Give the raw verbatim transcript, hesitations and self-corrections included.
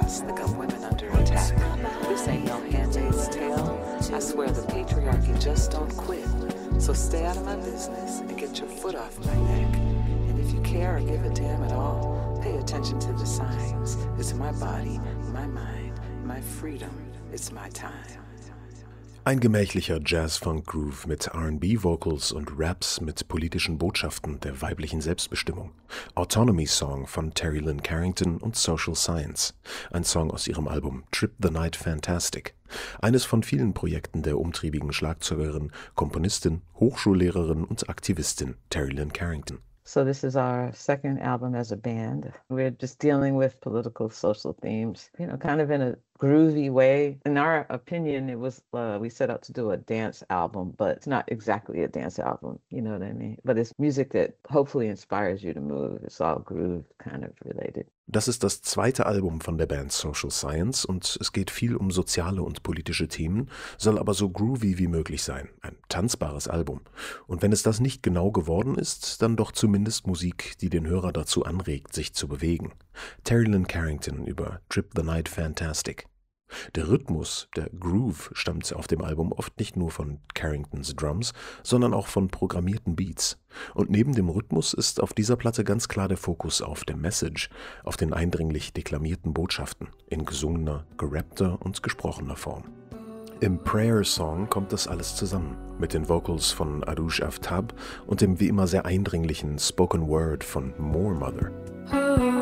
us that got women under attack. This ain't no Handmaid's Tale. I swear the patriarchy just don't quit. So stay out of my business and get your foot off my neck. And if you care or give a damn at all, pay attention to the signs. It's my body, my mind, my freedom. It's my time. Ein gemächlicher Jazz-Funk-Groove mit R and B-Vocals und Raps mit politischen Botschaften der weiblichen Selbstbestimmung. Autonomy Song von Terry Lynn Carrington und Social Science. Ein Song aus ihrem Album Trip the Night Fantastic. Eines von vielen Projekten der umtriebigen Schlagzeugerin, Komponistin, Hochschullehrerin und Aktivistin Terry Lynn Carrington. So this is our second album as a band. We're just dealing with political, social themes, you know, kind of in a groovy way. In our opinion, it was, uh, we set out to do a dance album, but it's not exactly a dance album, you know what I mean? But it's music that hopefully inspires you to move. It's all groove kind of related. Das ist das zweite Album von der Band Social Science und es geht viel um soziale und politische Themen, soll aber so groovy wie möglich sein. Ein tanzbares Album. Und wenn es das nicht genau geworden ist, dann doch zumindest Musik, die den Hörer dazu anregt, sich zu bewegen. Terry Lynn Carrington über Trip the Night Fantastic. Der Rhythmus, der Groove, stammt auf dem Album oft nicht nur von Carringtons Drums, sondern auch von programmierten Beats. Und neben dem Rhythmus ist auf dieser Platte ganz klar der Fokus auf der Message, auf den eindringlich deklamierten Botschaften, in gesungener, gerappter und gesprochener Form. Im Prayer Song kommt das alles zusammen, mit den Vocals von Arush Aftab und dem wie immer sehr eindringlichen Spoken Word von More Mother.